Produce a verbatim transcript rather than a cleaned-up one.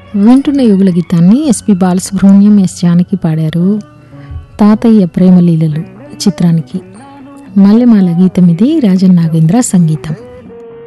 వింటున్న యుగుల గీతాన్ని SP Balasubrahmanyam, yes Janaki పాడారు. తాతయ్య ప్రేమలీలలు చిత్రానికి. మల్లెమాల గీతం ఇది. రాజన్ నాగేంద్ర సంగీతం.